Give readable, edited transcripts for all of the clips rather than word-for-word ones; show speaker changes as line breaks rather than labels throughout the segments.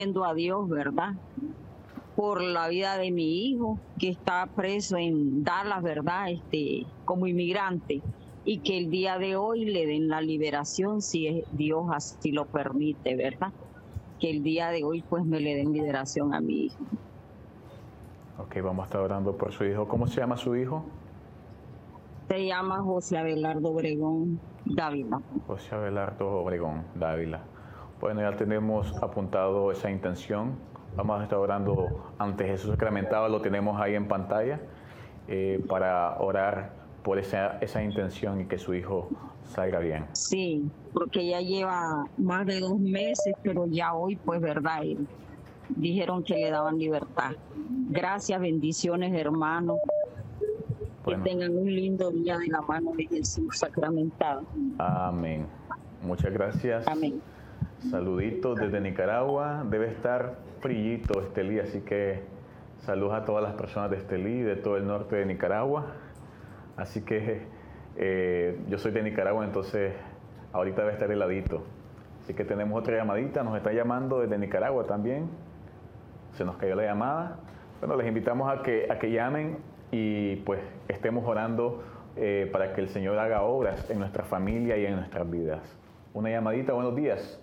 a Dios, ¿verdad? Por la vida de mi hijo, que está preso en Dallas, ¿verdad? Como inmigrante, y que el día de hoy le den la liberación, si Dios así lo permite, ¿verdad? Que el día de hoy pues me le den liberación a mi hijo.
Ok, vamos a estar orando por su hijo. ¿Cómo se llama su hijo?
Se llama José Abelardo Obregón Dávila.
José Abelardo Obregón Dávila. Bueno, ya tenemos apuntado esa intención. Vamos a estar orando ante Jesús sacramentado, lo tenemos ahí en pantalla, para orar por esa intención y que su hijo salga bien.
Sí, porque ya lleva más de 2 meses, pero ya hoy, pues, ¿verdad? Dijeron que le daban libertad. Gracias, bendiciones, hermanos.
Bueno.
Que tengan un lindo día de la mano de Jesús sacramentado.
Amén. Muchas gracias.
Amén.
Saluditos desde Nicaragua. Debe estar frillito Estelí, así que saludos a todas las personas de Estelí, de todo el norte de Nicaragua. Así que yo soy de Nicaragua, entonces ahorita debe estar heladito. Así que tenemos otra llamadita, nos está llamando desde Nicaragua también. Se nos cayó la llamada. Bueno, les invitamos a que llamen y pues estemos orando para que el Señor haga obras en nuestra familia y en nuestras vidas. Una llamadita, buenos días.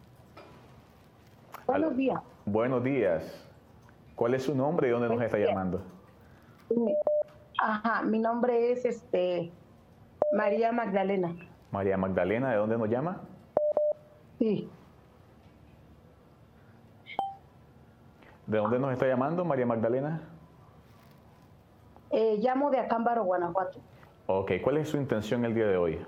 Buenos días.
Buenos días. ¿Cuál es su nombre y dónde nos está llamando?
Ajá, mi nombre es María Magdalena.
María Magdalena, ¿de dónde nos llama?
Sí.
¿De dónde nos está llamando, María Magdalena?
Llamo de Acámbaro, Guanajuato.
Ok, ¿cuál es su intención el día de hoy?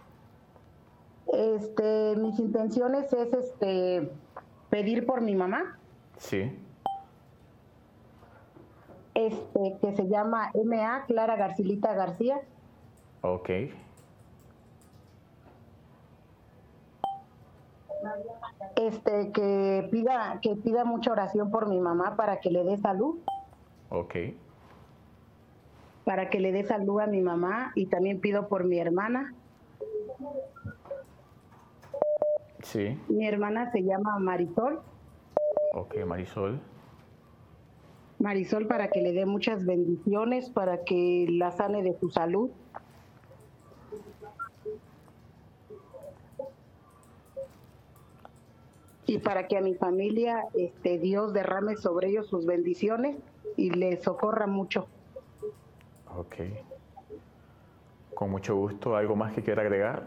Mis intenciones es pedir por mi mamá.
Sí.
Que se llama M.A. Clara Garcilita García.
Ok.
Que pida mucha oración por mi mamá para que le dé salud.
Ok.
Para que le dé salud a mi mamá, y también pido por mi hermana.
Sí.
Mi hermana se llama Marisol.
Ok, Marisol.
Marisol, para que le dé muchas bendiciones, para que la sane de su salud. Y para que a mi familia Dios derrame sobre ellos sus bendiciones y les socorra mucho.
Ok. Con mucho gusto. ¿Algo más que quiera agregar?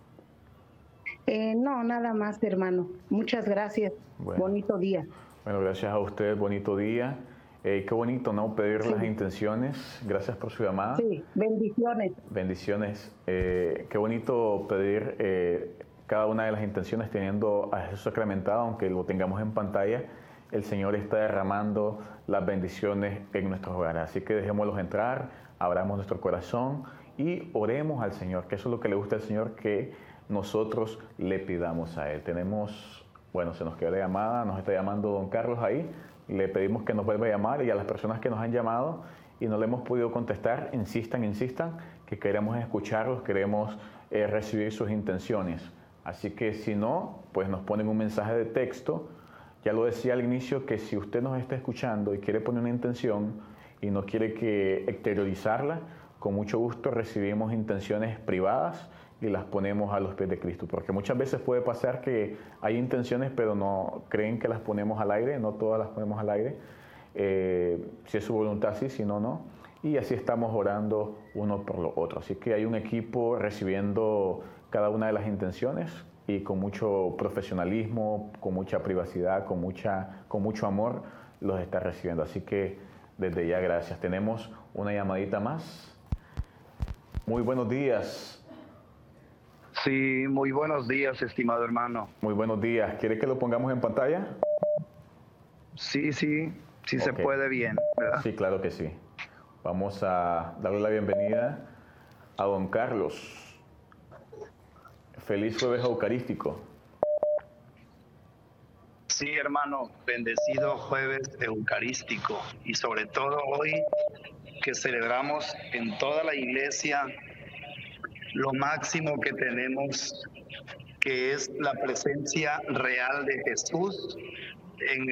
No, nada más, hermano. Muchas gracias.
Bueno.
Bonito día.
Bueno, gracias a usted. Bonito día. Qué bonito, ¿no? Pedir las intenciones. Gracias por su llamada.
Sí, bendiciones.
Bendiciones. Qué bonito pedir cada una de las intenciones teniendo a Jesús sacramentado, aunque lo tengamos en pantalla. El Señor está derramando las bendiciones en nuestros hogares. Así que dejémoslos entrar, abramos nuestro corazón y oremos al Señor, que eso es lo que le gusta al Señor, que nosotros le pidamos a Él. Se nos quedó la llamada, nos está llamando don Carlos ahí. Le pedimos que nos vuelva a llamar, y a las personas que nos han llamado y no le hemos podido contestar, insistan, que queremos escucharlos, queremos recibir sus intenciones. Así que si no, pues nos ponen un mensaje de texto. Ya lo decía al inicio, que si usted nos está escuchando y quiere poner una intención y no quiere exteriorizarla, con mucho gusto recibimos intenciones privadas y las ponemos a los pies de Cristo. Porque muchas veces puede pasar que hay intenciones, pero no creen que las ponemos al aire, no todas las ponemos al aire. Si es su voluntad, sí, si no, no. Y así estamos orando uno por lo otro. Así que hay un equipo recibiendo cada una de las intenciones, y con mucho profesionalismo, con mucha privacidad, con mucho amor, los está recibiendo. Así que desde ya, gracias. Tenemos una llamadita más. Muy buenos días.
Sí, muy buenos días, estimado hermano.
Muy buenos días. ¿Quiere que lo pongamos en pantalla?
Sí, okay. Se puede bien, ¿verdad?
Sí, claro que sí. Vamos a darle la bienvenida a don Carlos. Feliz jueves eucarístico.
Sí, hermano, bendecido jueves eucarístico, y sobre todo hoy que celebramos en toda la iglesia lo máximo que tenemos, que es la presencia real de Jesús en